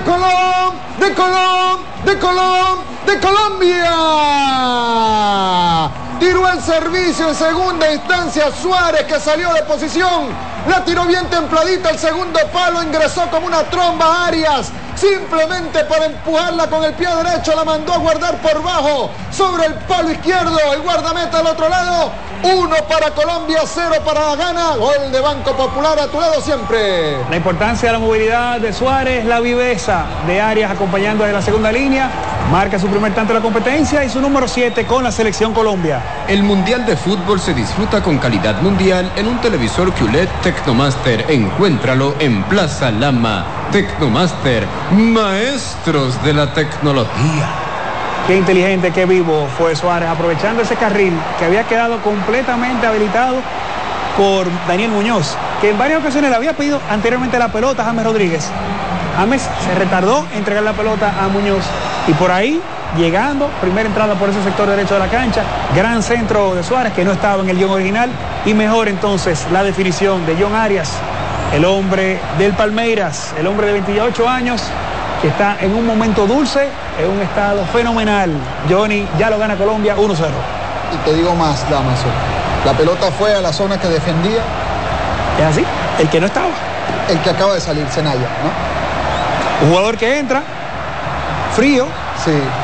de Colombia. Tiró el servicio en segunda instancia Suárez, que salió de posición. La tiró bien templadita al segundo palo, ingresó como una tromba Arias. Simplemente para empujarla con el pie derecho, la mandó a guardar por bajo, sobre el palo izquierdo. El guardameta al otro lado. 1 para Colombia, 0 para Ghana. Gol de Banco Popular, a tu lado siempre. La importancia de la movilidad de Suárez, la viveza de Arias acompañando de la segunda línea. Marca su primer tanto de la competencia y su número 7 con la selección Colombia. El Mundial de Fútbol se disfruta con calidad mundial en un televisor QLED Tecnomaster. Encuéntralo en Plaza Lama. Tecnomaster, maestros de la tecnología. Qué inteligente, qué vivo fue Suárez, aprovechando ese carril que había quedado completamente habilitado por Daniel Muñoz, que en varias ocasiones le había pedido anteriormente la pelota a James Rodríguez. James se retardó en entregar la pelota a Muñoz y por ahí, llegando, primera entrada por ese sector derecho de la cancha, gran centro de Suárez que no estaba en el guión original, y mejor entonces la definición de John Arias, el hombre del Palmeiras, el hombre de 28 años, que está en un momento dulce, en un estado fenomenal. Johnny, ya lo gana Colombia 1-0. Y te digo más, Damaso, la pelota fue a la zona que defendía. ¿Es así? El que no estaba. El que acaba de salir, Senaya, ¿no? Un jugador que entra, frío. Sí.